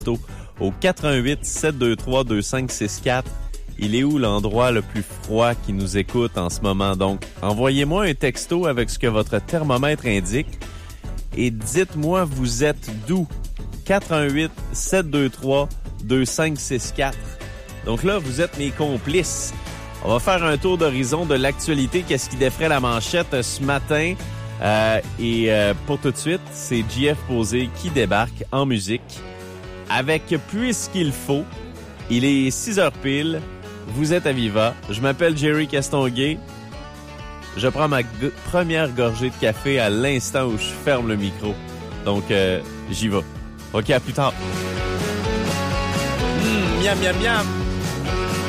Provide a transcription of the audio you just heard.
au 88 723 2564. Il est où l'endroit le plus froid qui nous écoute en ce moment? Donc, envoyez-moi un texto avec ce que votre thermomètre indique et dites-moi vous êtes d'où? 88 723 2564. Donc là, vous êtes mes complices. On va faire un tour d'horizon de l'actualité. Qu'est-ce qui défraie la manchette ce matin? Pour tout de suite, c'est JF Posé qui débarque en musique avec Puisqu'il faut. Il est 6h pile. Vous êtes à Viva. Je m'appelle Jerry Castonguay. Je prends ma première gorgée de café à l'instant où je ferme le micro. Donc, j'y vais. OK, à plus tard. Miam, miam, miam.